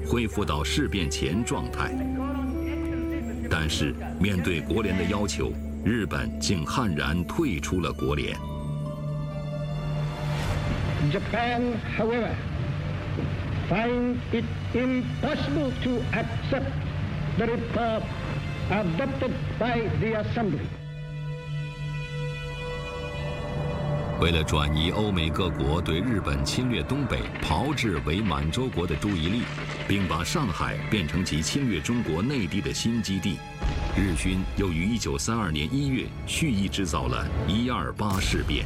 恢复到事变前状态。但是，面对国联的要求，日本竟悍然退出了国联。 Japan, however, finds it impossible to accept the report adopted by the Assembly. 为了转移欧美各国对日本侵略东北、炮制伪满洲国的注意力，并把上海变成其侵略中国内地的新基地，日军又于1932年1月蓄意制造了128事变。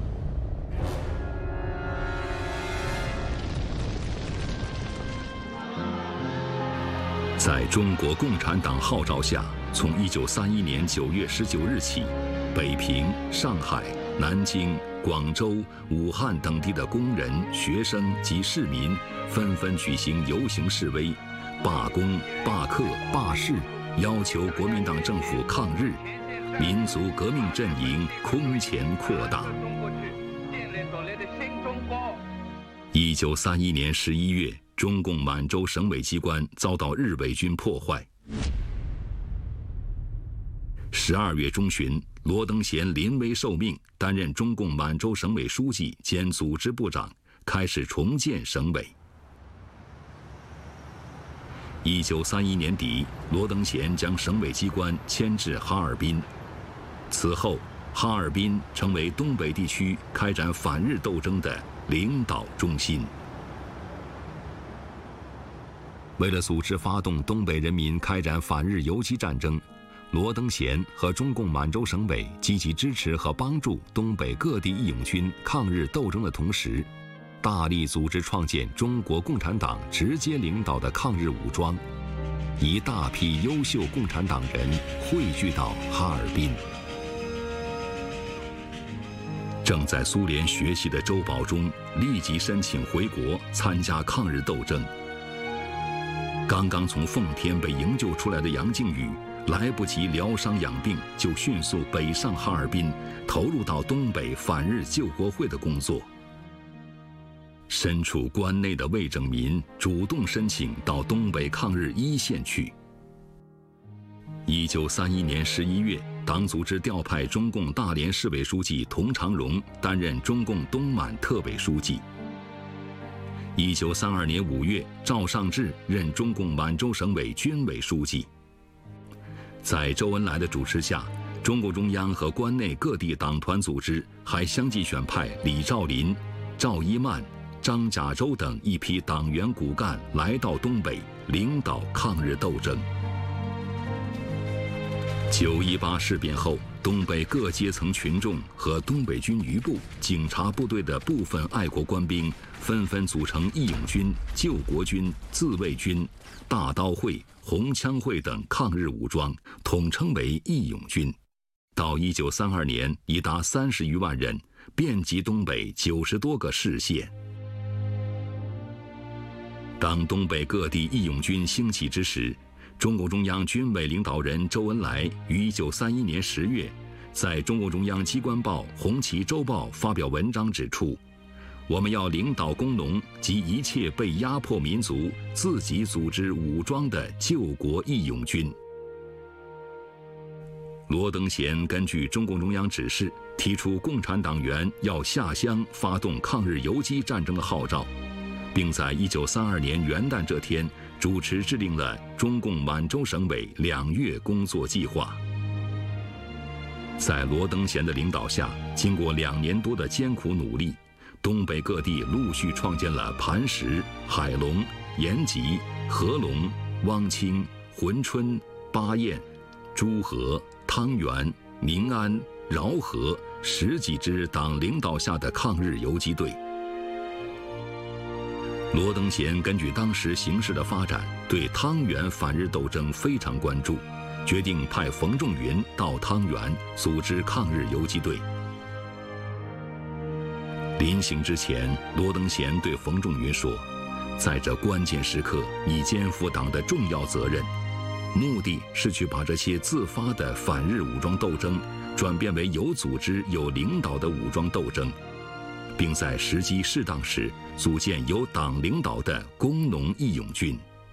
在中国共产党号召下，从1931年9月19日起，北平、上海、南京、广州、武汉等地的工人、学生及市民纷纷举行游行示威、罢工、罢课、罢市，要求国民党政府抗日，民族革命阵营空前扩大。1931年11月，中共满洲省委机关遭到日伪军破坏。12月中旬，罗登贤临危受命，担任中共满洲省委书记兼组织部长，开始重建省委。1931年底，罗登贤将省委机关迁至哈尔滨。此后，哈尔滨成为东北地区开展反日斗争的领导中心。为了组织发动东北人民开展反日游击战争，罗登贤和中共满洲省委积极支持和帮助东北各地义勇军抗日斗争的同时，大力组织创建中国共产党直接领导的抗日武装，一大批优秀共产党人汇聚到哈尔滨。正在苏联学习的周保中立即申请回国参加抗日斗争。刚刚从奉天被营救出来的杨靖宇，来不及疗伤养病，就迅速北上哈尔滨，投入到东北反日救国会的工作。身处关内的魏拯民主动申请到东北抗日一线去。1931年11月，党组织调派中共大连市委书记佟长荣担任中共东满特委书记。1932年5月，赵尚志任中共满洲省委军委书记。在周恩来的主持下，中共中央和关内各地党团组织还相继选派李兆麟、赵一曼、张甲洲等一批党员骨干来到东北，领导抗日斗争。9·18事变后，东北各阶层群众和东北军余部、警察部队的部分爱国官兵纷纷组成义勇军、救国军、自卫军、大刀会、红枪会等抗日武装，统称为义勇军。到1932年，已达30余万人，遍及东北90多个市县。当东北各地义勇军兴起之时，中共中央军委领导人周恩来于1931年10月，在中共中央机关报《红旗周报》发表文章指出，我们要领导工农及一切被压迫民族自己组织武装的救国义勇军。罗登贤根据中共中央指示，提出共产党员要下乡发动抗日游击战争的号召，并在1932年元旦这天主持制定了中共满洲省委2月工作计划。在罗登贤的领导下，经过2年多的艰苦努力，东北各地陆续创建了磐石、海龙、延吉、合龙、汪清、珲春、巴彦、朱河、汤原、宁安、饶河10几支党领导下的抗日游击队。罗登贤根据当时形势的发展，对汤原反日斗争非常关注，决定派冯仲云到汤原组织抗日游击队。临行之前，罗登贤对冯仲云说，在这关键时刻，你肩负党的重要责任，目的是去把这些自发的反日武装斗争转变为有组织有领导的武装斗争，并在时机适当时组建由党领导的工农义勇军。